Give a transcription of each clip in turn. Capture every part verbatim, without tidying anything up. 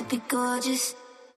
be gorgeous.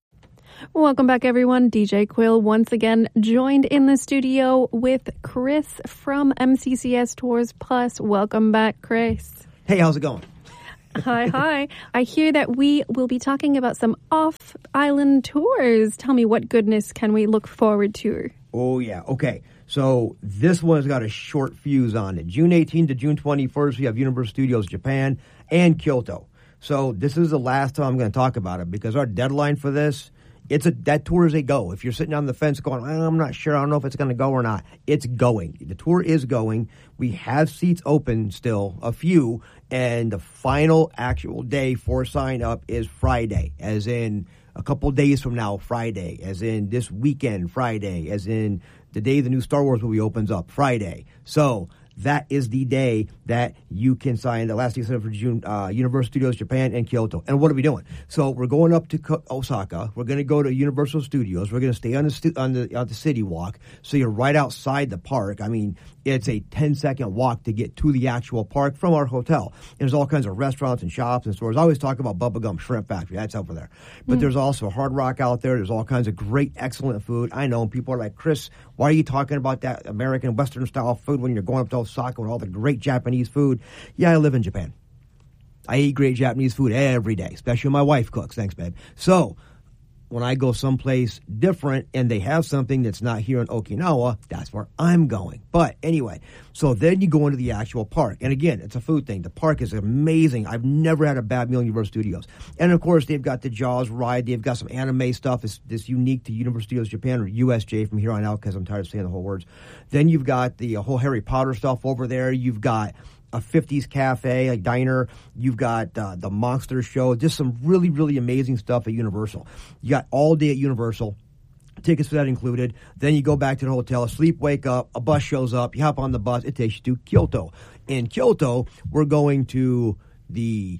Welcome back, everyone. D J Quill once again joined in the studio with Chris from M C C S Tours Plus. Welcome back, Chris. Hey, how's it going? Hi, hi. I hear that we will be talking about some off-island tours. Tell me, what goodness can we look forward to? Oh, yeah. Okay. So this one's got a short fuse on it. June eighteenth to June twenty-first, we have Universal Studios Japan and Kyoto. So this is the last time I'm going to talk about it because our deadline for this, it's a that tour is a go. If you're sitting on the fence going, I'm not sure, I don't know if it's going to go or not, it's going. The tour is going. We have seats open still, a few, and the final actual day for sign up is Friday, as in a couple days from now, Friday, as in this weekend, Friday, as in the day the new Star Wars movie opens up, Friday. So that is the day that you can sign the last day for June, uh, Universal Studios Japan and Kyoto. And what are we doing? So we're going up to Osaka. We're going to go to Universal Studios. We're going to stay on the stu- on the on the city walk. So you're right outside the park. I mean, it's a ten second walk to get to the actual park from our hotel. And there's all kinds of restaurants and shops and stores. I always talk about Bubba Gum Shrimp Factory. That's over there. But mm. there's also Hard Rock out there. There's all kinds of great, excellent food. I know people are like, Chris, why are you talking about that American Western style food when you're going up to Osaka with all the great Japanese food? Yeah, I live in Japan. I eat great Japanese food every day, especially when my wife cooks. Thanks, babe. So when I go someplace different and they have something that's not here in Okinawa, that's where I'm going. But anyway, so then you go into the actual park. And again, it's a food thing. The park is amazing. I've never had a bad meal in Universal Studios. And of course, they've got the Jaws ride. They've got some anime stuff. It's, it's unique to Universal Studios Japan, or U S J from here on out, because I'm tired of saying the whole words. Then you've got the whole Harry Potter stuff over there. You've got a fifties cafe, a diner. You've got uh, the Monster Show. Just some really, really amazing stuff at Universal. You got all day at Universal. Tickets for that included. Then you go back to the hotel, sleep, wake up, a bus shows up, you hop on the bus, it takes you to Kyoto. In Kyoto, we're going to the,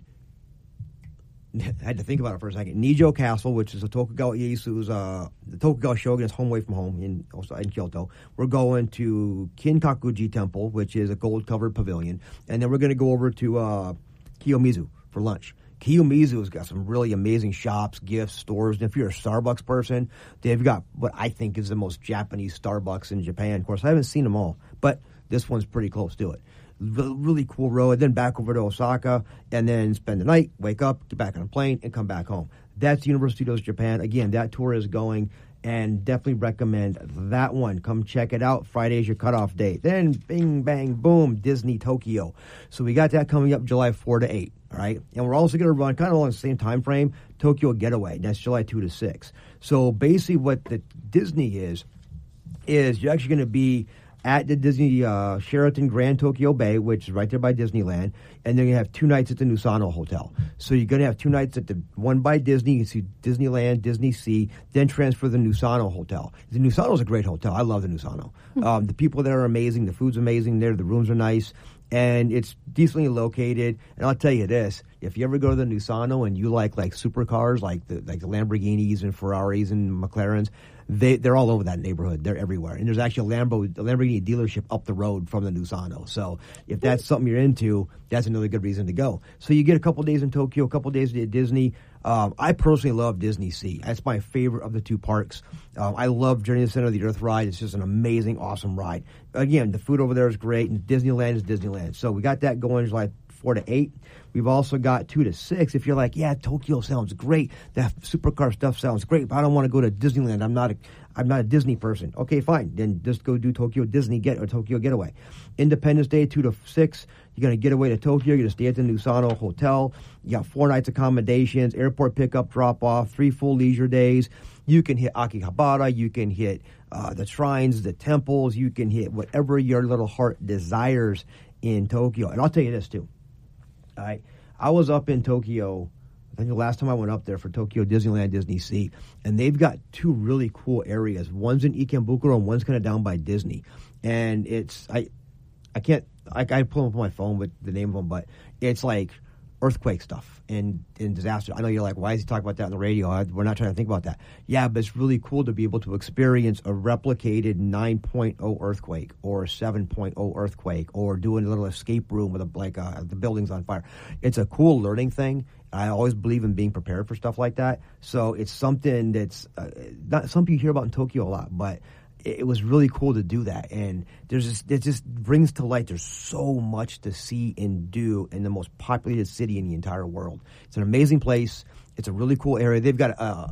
I had to think about it for a second, Nijo Castle, which is a Tokugawa Ieyasu's, uh, the Tokugawa Shogun's home away from home in, also in Kyoto. We're going to Kinkakuji Temple, which is a gold-covered pavilion. And then we're going to go over to uh, Kiyomizu for lunch. Kiyomizu's got some really amazing shops, gifts, stores. And if you're a Starbucks person, they've got what I think is the most Japanese Starbucks in Japan. Of course, I haven't seen them all, but this one's pretty close to it. Really cool road, then back over to Osaka, and then spend the night, wake up, get back on a plane, and come back home. That's Universal Studios Japan. Again, that tour is going, and definitely recommend that one. Come check it out. Friday's your cutoff date. Then, bing, bang, boom, Disney Tokyo. So we got that coming up July fourth to eighth, all right? And we're also going to run, kind of along the same time frame, Tokyo Getaway. That's July second to sixth. So basically what the Disney is, is you're actually going to be at the Disney uh, Sheraton Grand Tokyo Bay, which is right there by Disneyland, and then you have two nights at the Nusano Hotel. So you're going to have two nights at the one by Disney, you see Disneyland, Disney Sea, then transfer to the Nusano Hotel. The Nusano is a great hotel. I love the Nusano. Mm-hmm. Um, the people there are amazing. The food's amazing there. The rooms are nice. And it's decently located. And I'll tell you this, if you ever go to the Nusano and you like like supercars, like the like the Lamborghinis and Ferraris and McLarens, they, they're all over that neighborhood. They're everywhere. And there's actually a, Lambo, a Lamborghini dealership up the road from the Nusano. So if that's something you're into, that's another good reason to go. So you get a couple days in Tokyo, a couple days at Disney. Um, I personally love Disney Sea. That's my favorite of the two parks. Um, I love Journey to the Center of the Earth ride. It's just an amazing, awesome ride. Again, the food over there is great, and Disneyland is Disneyland. So we got that going July fourth to eighth. We've also got two to six. If you're like, yeah, Tokyo sounds great. That supercar stuff sounds great, but I don't want to go to Disneyland. I'm not a, I'm not a Disney person. Okay, fine. Then just go do Tokyo Disney Get or Tokyo Getaway. Independence Day, two to six. You're going to get away to Tokyo. You're going to stay at the Nusano Hotel. You got four nights accommodations, airport pickup, drop off, three full leisure days. You can hit Akihabara. You can hit uh, the shrines, the temples. You can hit whatever your little heart desires in Tokyo. And I'll tell you this too. All right, I was up in Tokyo, I think the last time I went up there for Tokyo Disneyland, Disney Sea, and they've got two really cool areas. One's in Ikebukuro and one's kind of down by Disney. And it's, I I can't, I, I pull up on my phone with the name of them, but it's like earthquake stuff and, and disaster. I know you're like, why is he talking about that on the radio? I, we're not trying to think about that. Yeah, but it's really cool to be able to experience a replicated nine point oh earthquake or a seven point oh earthquake or doing a little escape room with a, like uh, the building's on fire. It's a cool learning thing. I always believe in being prepared for stuff like that. So it's something that's uh, not something you hear about in Tokyo a lot, but it, it was really cool to do that. And there's just, it just brings to light there's so much to see and do in the most populated city in the entire world. It's an amazing place. It's a really cool area. They've got a,